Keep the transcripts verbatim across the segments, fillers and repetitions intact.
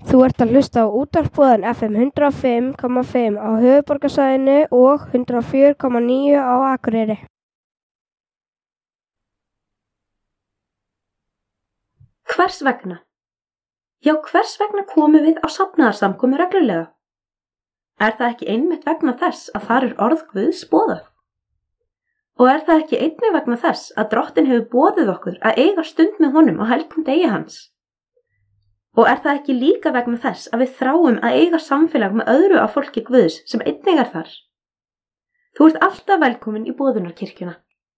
Þú ert að hlusta á útvarpsboðan F M hundrað og fimm komma fimm á höfuðborgarsvæðinu og hundrað og fjögur komma níu á Akureyri. Hvers vegna? Já, hvers vegna komum við á safnaðarsamkomu reglulega? Er það ekki einmitt vegna þess að þar er orð Guðs boðað? Og er það ekki einnig vegna þess að Drottinn hefur boðið okkur að eiga stund með honum á helgum degi hans? Og er það ekki líka vegna þess að við þráum að eiga samfélag með öðru af fólki Guðs sem einnig er þar? Þú ert alltaf velkomin í boðunarkirkjuna.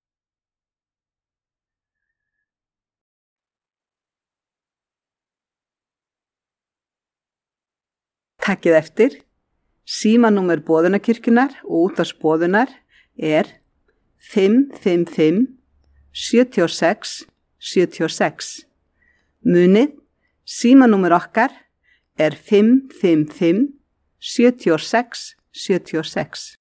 Takkið eftir, símanúmer boðunarkirkjunar og útvarpsboðunar er fimm fimm fimm sjö sex sjö sex. Munið, símanúmer okkar er fimm fimm fimm sjö sex sjö sex.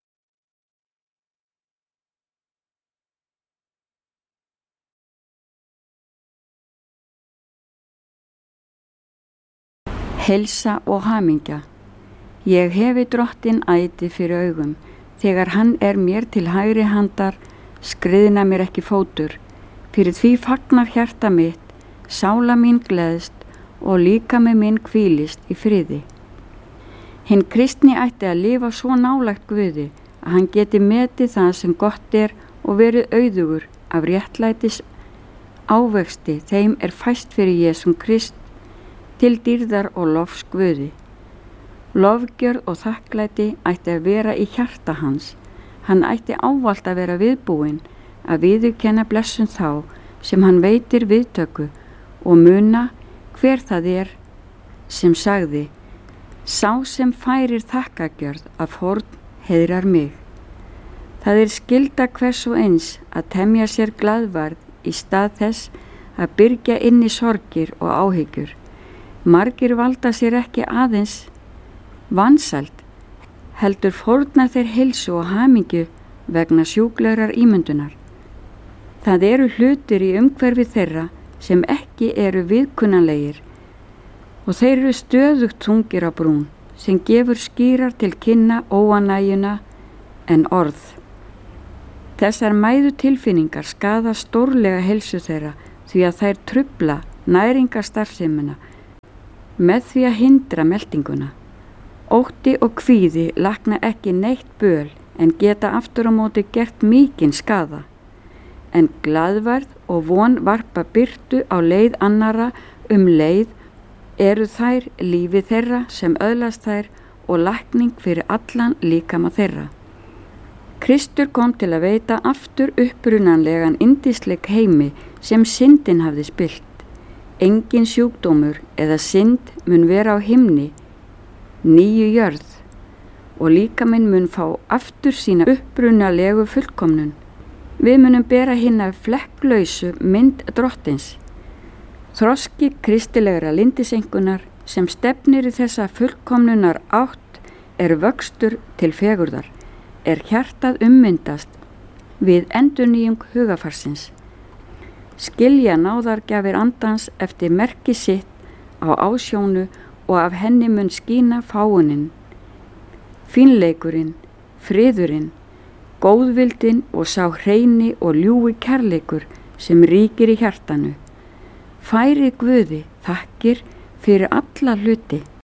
Heilsa og hamingja. Ég hefi Drottinn æti fyrir augum, þegar hann er mér til hægri handar, skriðna mér ekki fótur, fyrir því fagnar hjarta mitt, sála mín gleðst og líkami minn hvílist í friði. Hinn kristni ætti að lifa svo nálægt Guði að hann geti metið það sem gott er og verið auðugur af réttlætis ávexti þeim er fæst fyrir Jesum Krist til dýrðar og lofs Guði. Lofgjörð og þakklæti ætti að vera í hjarta hans. Hann ætti ávallt að vera viðbúinn að viðurkenna blessun þá sem hann veitir viðtöku og muna hver það er sem sagði: sá sem færir þakkagjörð af fórn heiðrar mig. Það er skylda hvers og eins að temja sér glaðvarð í stað þess að byrgja inni sorgir og áhyggjur. Margir valda sér ekki aðeins vansæld, heldur fórna þeir heilsu og hamingju vegna sjúklegrar ímyndunar. Það eru hlutir í umhverfi þeirra sem ekki eru viðkunnanlegir og þeir eru stöðugt þungir á brún sem gefur skýrar til kynna óanægjuna en orð. Þessar mæðu tilfinningar skaða stórlega heilsu þeirra því að þær trufla næringarstarfsemina með því að hindra meltinguna. Ótti og kvíði lakna ekki neitt böl en geta aftur á móti gert mikinn skaða. En glaðværð og von varpa birtu á leið annara um leið eru þær lífi þeirra sem öðlast þær og lækning fyrir allan líkama þeirra. Kristur kom til að veita aftur upprunanlegan yndisleik heimi sem syndin hafði spillt. Engin sjúkdómur eða synd mun vera á himni, nýju jörð, og líkaminn mun fá aftur sína upprunalegu fullkomnun. Við munum bera hina flekklausu mynd Drottins. Þroski kristilegra lindisengunar sem stefnir í þessa fullkomnunar átt er vöxtur til fegurðar, er hjartað ummyndast við endurnýjung hugafarsins. Skilja náðargjafir andans eftir merki sitt á ásjónu og af henni mun skína fáunin, fínleikurinn, friðurinn, góðvildin og sá hreini og ljúi kærleikur sem ríkir í hjartanu. Færið Guði þakkir fyrir alla hluti.